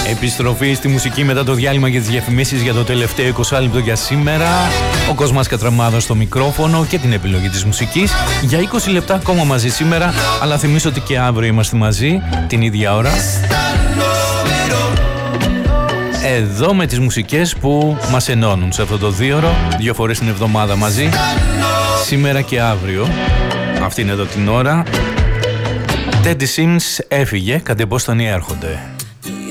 Επιστροφή στη μουσική μετά το διάλειμμα για τις διαφημίσεις για το τελευταίο 20 λεπτό για σήμερα. Ο Κοσμάς Κατραμάδος στο μικρόφωνο και την επιλογή της μουσικής. Για 20 λεπτά ακόμα μαζί σήμερα, αλλά θυμίσω ότι και αύριο είμαστε μαζί, την ίδια ώρα. Εδώ με τις μουσικές που μας ενώνουν σε αυτό το 2ωρο, 2 φορές την εβδομάδα μαζί, σήμερα και αύριο. Αυτή είναι εδώ την ώρα. Teddy Sims έφυγε, κατ' επόστονη έρχονται.